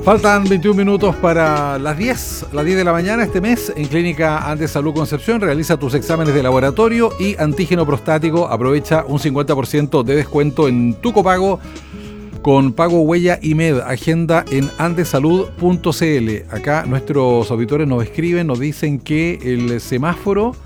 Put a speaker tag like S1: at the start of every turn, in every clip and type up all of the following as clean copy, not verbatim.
S1: Faltan 21 minutos para las 10 de la mañana. Este mes en Clínica Andes Salud Concepción realiza tus exámenes de laboratorio y antígeno prostático. Aprovecha un 50% de descuento en tu copago con pago huella IMED. Agenda en andesalud.cl. Acá nuestros auditores nos escriben, nos dicen que el semáforo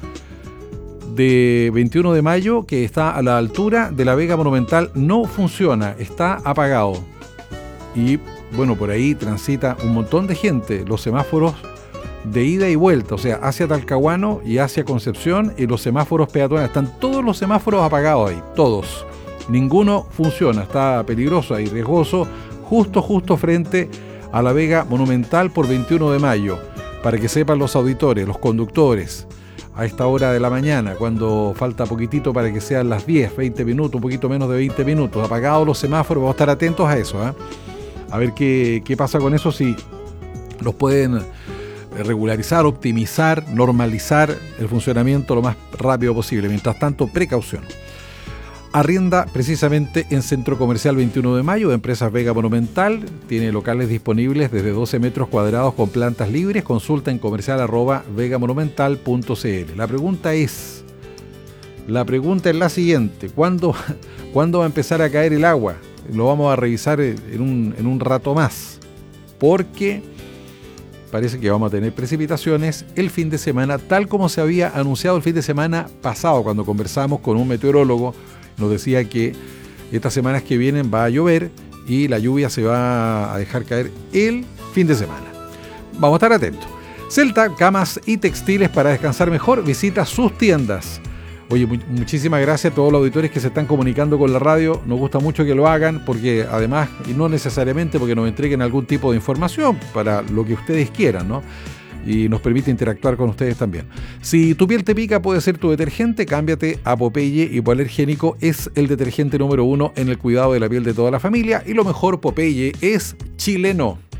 S1: de 21 de mayo, que está a la altura de la Vega Monumental, no funciona, está apagado. Y bueno, por ahí transita un montón de gente. Los semáforos de ida y vuelta, o sea, hacia Talcahuano y hacia Concepción, y los semáforos peatonales, están todos los semáforos apagados ahí, todos. Ninguno funciona, está peligroso y riesgoso, justo frente a la Vega Monumental por 21 de mayo, para que sepan los auditores, los conductores, a esta hora de la mañana, cuando falta poquitito para que sean las 10, 20 minutos, un poquito menos de 20 minutos, apagados los semáforos. Vamos a estar atentos a eso, a ver qué pasa con eso, si los pueden regularizar, optimizar, normalizar el funcionamiento lo más rápido posible. Mientras tanto, precaución. Arrienda precisamente en Centro Comercial 21 de Mayo de Empresas Vega Monumental. Tiene locales disponibles desde 12 metros cuadrados con plantas libres. Consulta en comercial@vegamonumental.cl. La pregunta es la siguiente: ¿Cuándo va a empezar a caer el agua? Lo vamos a revisar en un rato más, porque parece que vamos a tener precipitaciones el fin de semana, tal como se había anunciado el fin de semana pasado, cuando conversamos con un meteorólogo. Nos decía que estas semanas que vienen va a llover y la lluvia se va a dejar caer el fin de semana. Vamos a estar atentos. Celta, camas y textiles para descansar mejor. Visita sus tiendas. Oye, muchísimas gracias a todos los auditores que se están comunicando con la radio. Nos gusta mucho que lo hagan, porque además, y no necesariamente porque nos entreguen algún tipo de información, para lo que ustedes quieran, ¿no? Y nos permite interactuar con ustedes también. Si tu piel te pica, puede ser tu detergente. Cámbiate a Popeye. Hipoalergénico es el detergente número 1 en el cuidado de la piel de toda la familia. Y lo mejor, Popeye es chileno.